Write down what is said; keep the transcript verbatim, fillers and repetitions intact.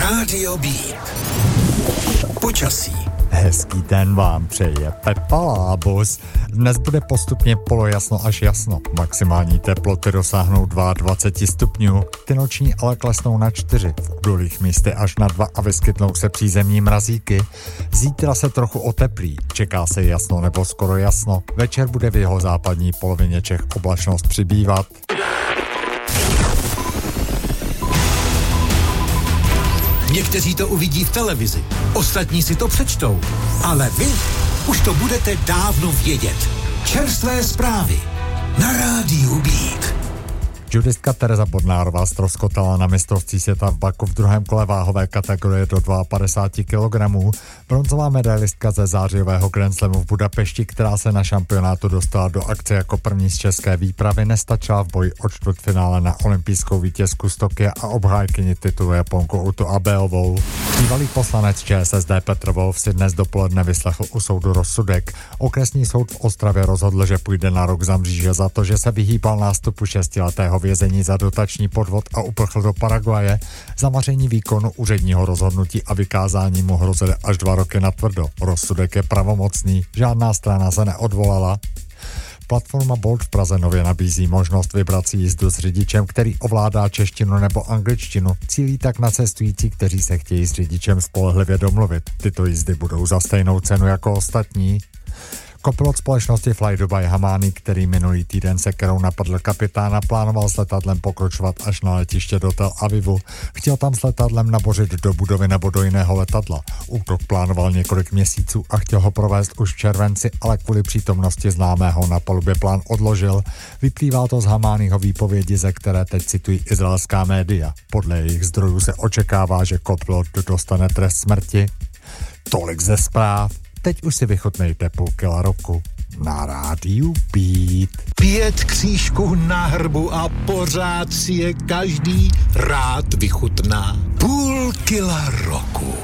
Rádio Beat. Počasí. Hezký den vám přeje Pepa Lábus. Dnes bude postupně polojasno až jasno. Maximální teploty dosáhnou dvacet dva stupňů. Ty noční ale klesnou na čtyři. V údolích místy až na dva a vyskytnou se přízemní mrazíky. Zítra se trochu oteplí. Čeká se jasno nebo skoro jasno. Večer bude v jeho západní polovině Čech oblačnost přibývat. Někteří to uvidí v televizi, ostatní si to přečtou, ale vy už to budete dávno vědět. Čerstvé zprávy na Rádiu Beat. Judistka Tereza Bodnárová ztroskotala na mistrovství světa v Baku v druhém kole váhové kategorie do padesát dva kilogramů. Bronzová medailistka ze zářijového Grand Slamu v Budapešti, která se na šampionátu dostala do akce jako první z české výpravy, nestačila v boji o čtvrtfinále na olympijskou vítězku z Tokia a obhájkyni titulu Japonku Utu Abeovou. Bývalý poslanec ČSSD Petr Wolf si dnes dopoledne vyslechl u soudu rozsudek. Okresní soud v Ostravě rozhodl, že půjde na rok za mříže za to, že se vyhýbal nástupu šestiletého vězení za dotační podvod a uprchl do Paraguaje. Za maření výkonu úředního rozhodnutí a vykázání mu hrozily až dva roky natvrdo. Rozsudek je pravomocný, žádná strana se neodvolala. Platforma Bolt v Praze nově nabízí možnost vybrat si jízdu s řidičem, který ovládá češtinu nebo angličtinu. Cílí tak na cestující, kteří se chtějí s řidičem spolehlivě domluvit. Tyto jízdy budou za stejnou cenu jako ostatní. Kopilot společnosti Fly Dubai Hamani, který minulý týden se kterou napadl kapitána, plánoval s letadlem pokročovat až na letiště do Tel Avivu. Chtěl tam s letadlem nabořit do budovy nebo do jiného letadla. Útok plánoval několik měsíců a chtěl ho provést už v červenci, ale kvůli přítomnosti známého na palubě plán odložil. Vyplývá to z Hamaniho výpovědi, ze které teď citují izraelská média. Podle jejich zdrojů se očekává, že kopilot dostane trest smrti. Tolik ze zpráv. Teď už si vychutnejte půl kila roku na Rádiu Beat. Pět křížků na hrbu a pořád si je každý rád vychutná. Půl kila roku.